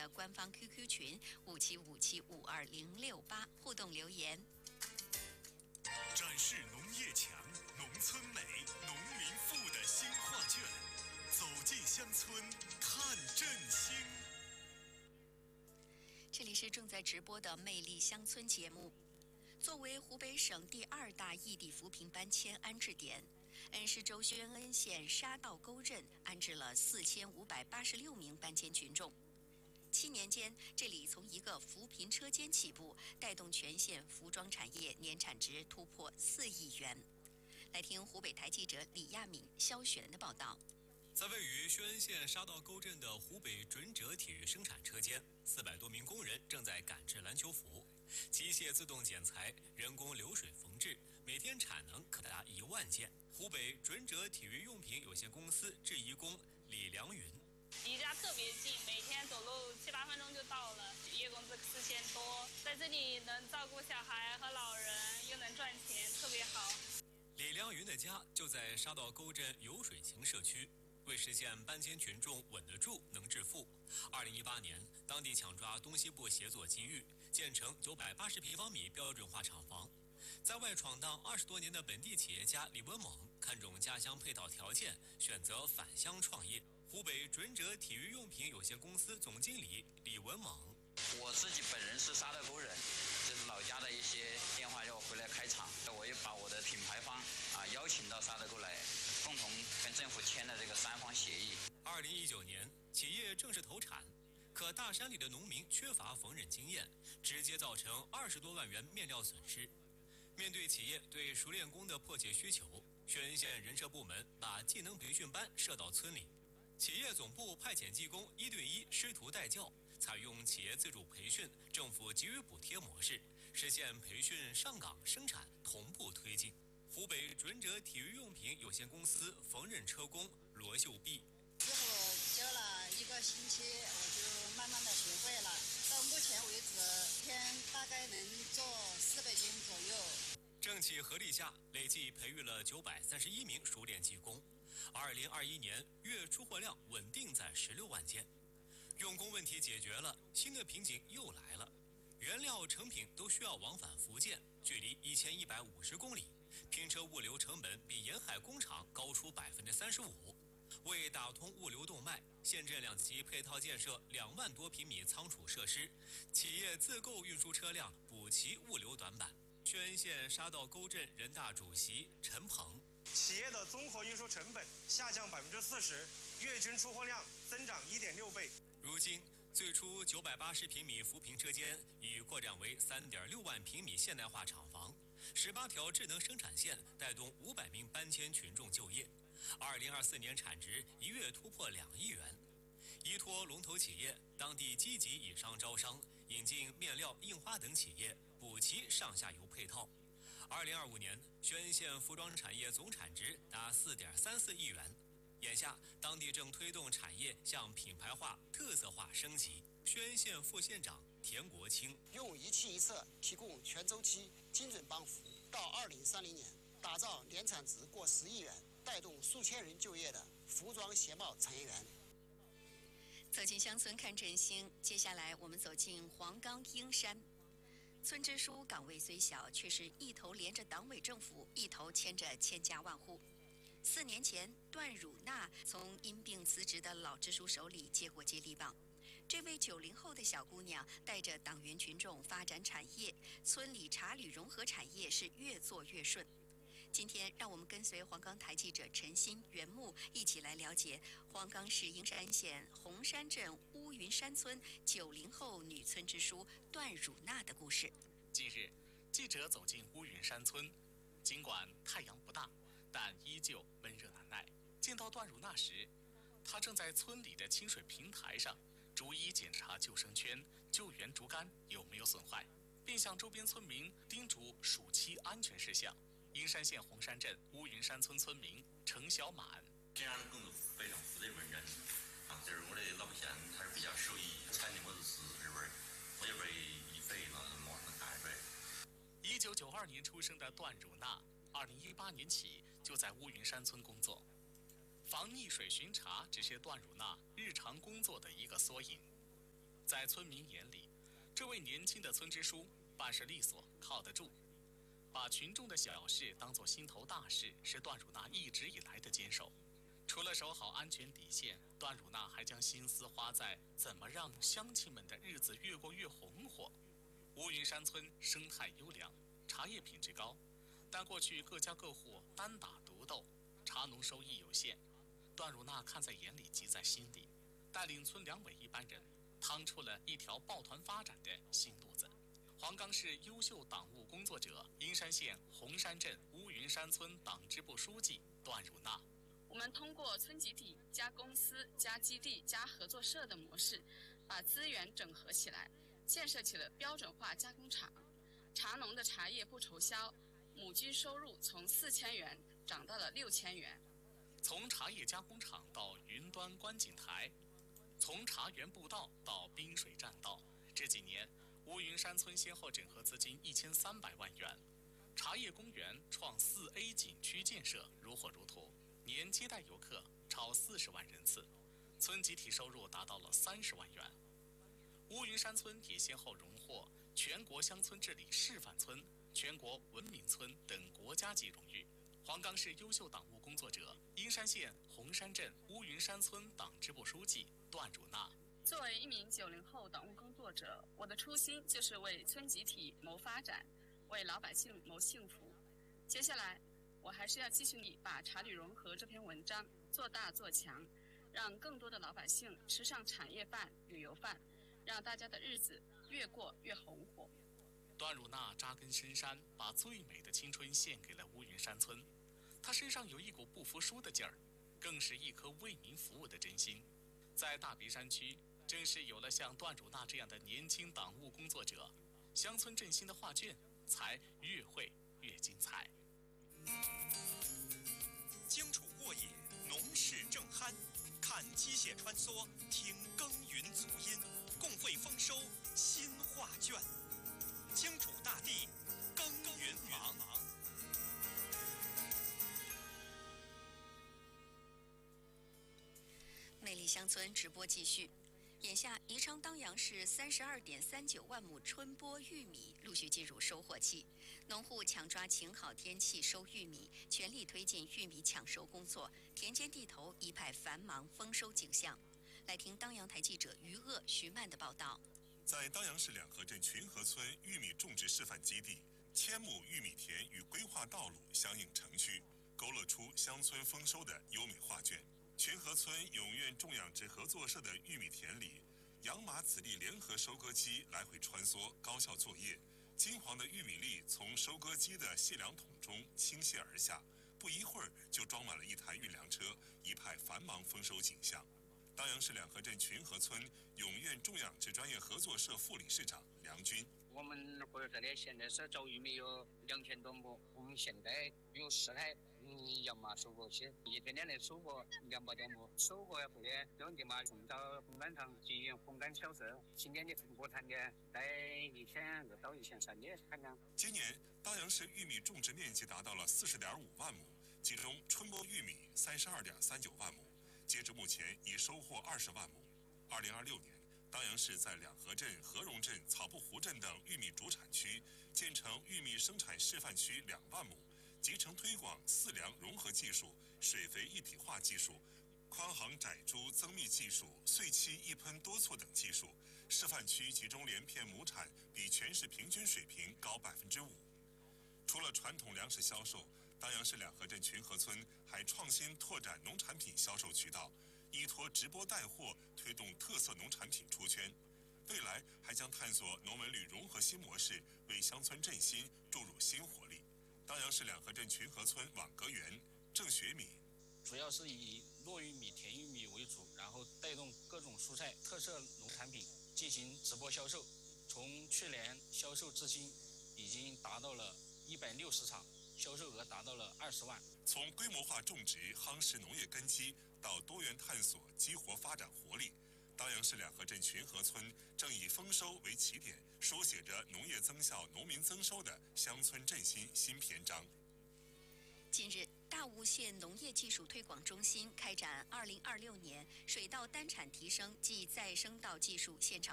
的官方 QQ 群5757520068互动留言。 展示农业强、农村美、农民富的新画卷，走进乡村看振兴。 这里是正在直播的《魅力乡村》节目。作为湖北省第2大异地扶贫搬迁安置点，恩施州宣恩县沙道沟镇安置了4586名搬迁群众。7年间，这里从一个扶贫车间起步，带动全县服装产业年产值突破4亿元。来听湖北台记者李亚敏、肖璇的报道。 在位于宣恩县沙道沟镇的湖北准者体育生产车间，400多名工人正在赶制篮球服，机械自动剪裁，人工流水缝制，每天产能可达1万件。湖北准者体育用品有限公司制衣工李良云。 离家特别近，每天走路7、8分钟就到了，月工资4000多，在这里能照顾小孩和老人，又能赚钱，特别好。 李良云的家就在沙道沟镇油水情社区。为实现搬迁群众稳得住、能致富，2018年，当地抢抓东西部协作机遇，建成980平方米标准化厂房。在外闯荡20多年的本地企业家李文猛看中家乡配套条件，选择返乡创业。湖北准者体育用品有限公司总经理李文猛。 我自己本人是沙道沟人，这是老家的一些电话要我回来开厂，我也把我的品牌方邀请到沙道沟来，共同跟政府签了这个3方协议。 2019年，企业正式投产，可大山里的农民缺乏缝纫经验，直接造成20多万元面料损失。面对企业对熟练工的迫切需求，宣恩县人社部门把技能培训班设到村里，企业总部派遣技工1对1师徒带教。采用企业自主培训、政府给予补贴模式，实现培训上岗生产同步推进。湖北准者体育用品有限公司缝纫车工罗秀碧。 师傅教了1个星期，我就慢慢的学会了。到目前为止，一天大概能做400斤左右。 政企合力下，累计培育了931名熟练技工。2021年月出货量稳定在16万件。用工问题解决了，新的瓶颈又来了。原料成品都需要往返福建，距离1150公里，拼车物流成本比沿海工厂高出35%。为打通物流动脉，县镇2级配套建设2万多平米仓储设施，企业自购运输车辆补齐物流短板。宣恩县沙道沟镇人大主席陈鹏。 企业的综合运输成本下降40%，月均出货量增长1.6倍。 如今，最初980平米扶贫车间已扩展为3.6万平米现代化厂房，18条智能生产线带动500名搬迁群众就业。2024年产值1月突破2亿元。依托龙头企业，当地积极以商招商，引进面料、印花等企业，补齐上下游配套。2025年，宣恩县服装产业总产值达4.34亿元。眼下，当地正推动产业向品牌化、特色化升级。宣恩县副县长田国清用一气一策提供全周期精准帮扶，到2030年打造年产值过10亿元、带动数千人就业的服装鞋帽产业园。 走进乡村看振兴，接下来我们走进黄冈英山。村支书岗位虽小，却是一头连着党委政府，一头牵着千家万户。4年前，段汝娜从因病辞职的老支书手里接过接力棒。这位90后的小姑娘带着党员群众发展产业，村里茶旅融合产业是越做越顺。今天，让我们跟随黄冈台记者陈鑫、袁木一起来了解黄冈市英山县红山镇乌云山村90后女村支书段汝娜的故事。 近日，记者走进乌云山村，尽管太阳不大，但依旧闷热难耐。见到段汝娜时，她正在村里的清水平台上逐一检查救生圈、救援竹竿有没有损坏，并向周边村民叮嘱暑期安全事项。英山县红山镇乌云山村村民程小满： 这样的工作非常负责任这是我的老乡，他是比较受益，产的我就是这边，我这边一飞了，马上干出来。 1992年出生的段汝娜，2018年起就在乌云山村工作。防溺水巡查只是段汝娜日常工作的一个缩影。 在村民眼里，这位年轻的村支书办事利索，靠得住。把群众的小事当作心头大事，是段汝娜一直以来的坚守。除了守好安全底线，段汝娜还将心思花在怎么让乡亲们的日子越过越红火。乌云山村生态优良，茶叶品质高，但过去各家各户单打独斗，茶农收益有限。段汝娜看在眼里，急在心里，带领村两委一班人，趟出了一条抱团发展的新路子。黄冈市优秀党务工作者、英山县红山镇乌云山村党支部书记段汝娜。 我们通过村集体加公司加基地加合作社的模式，把资源整合起来，建设起了标准化加工厂。茶农的茶叶不愁销，亩均收入从4000元涨到了6000元。 从茶叶加工厂到云端观景台，从茶园步道到滨水栈道，这几年乌云山村先后整合资金1300万元，茶叶公园创4A 景区建设如火如荼，年接待游客超40万人次，村集体收入达到了30万元。乌云山村也先后荣获全国乡村治理示范村、全国文明村等国家级荣誉。黄冈市优秀党务工作者、英山县红山镇乌云山村党支部书记段汝娜。 作为一名90后党务工作者，我的初心就是为村集体谋发展，为老百姓谋幸福。接下来，我还是要继续把茶旅融合这篇文章做大做强，让更多的老百姓吃上产业饭、旅游饭，让大家的日子越过越红火。 段汝娜扎根深山，把最美的青春献给了乌云山村。她身上有一股不服输的劲儿，更是一颗为民服务的真心。在大别山区，正是有了像段汝娜这样的年轻党务工作者，乡村振兴的画卷才越绘越精彩。 荆楚过野，农事正酣，看机械穿梭，听耕耘足音，共绘丰收新画卷。荆楚大地，耕耘忙。 魅力乡村直播继续。眼下，宜昌当阳市32.39万亩春播玉米陆续进入收获期，农户抢抓晴好天气收玉米，全力推进玉米抢收工作，田间地头一派繁忙丰收景象。来听当阳台记者于鄂、徐曼的报道。 在当阳市两河镇群河村玉米种植示范基地，1000亩玉米田与规划道路相应城区，勾勒出乡村丰收的优美画卷。群河村永苑种养殖合作社的玉米田里，养马子粒联合收割机来回穿梭，高效作业。金黄的玉米粒从收割机的卸粮桶中倾泻而下，不一会儿就装满了一台运粮车，一派繁忙丰收景象。当阳市两河镇群河村永苑种养殖专业合作社副理事长梁军。 我们合作社的现在是种玉米有2000多亩，我们现在有4台养马收割机，一天天的收获200多亩。收获后的用地嘛，送到烘干厂进行烘干销售。今年的国产的在1200到1300的产量。 今年当阳市玉米种植面积达到了40.5万亩，其中春播玉米32.39万亩，截至目前已收获20万亩。2026年。当阳市在两河镇、和荣镇、草布湖镇等玉米主产区建成玉米生产示范区2万亩，集成推广饲粮融合技术、水肥一体化技术、宽行窄株增密技术、碎期一喷多措等技术。示范区集中连片亩产比全市平均水平高5%。除了传统粮食销售，当阳市两河镇群河村还创新拓展农产品销售渠道。依托直播带货，推动特色农产品出圈。未来还将探索农文旅融合新模式，为乡村振兴注入新活力。当阳市两河镇群河村网格员郑学敏， 主要是以糯玉米、甜玉米为主，然后带动各种蔬菜特色农产品进行直播销售。从去年销售至今，已经达到了160场，销售额达到了20万。 从规模化种植夯实农业根基，到多元探索激活发展活力，当阳市两河镇群河村正以丰收为起点，书写着农业增效、农民增收的乡村振兴新篇章。 近日，大悟县农业技术推广中心开展2026年水稻单产提升暨再生稻技术现场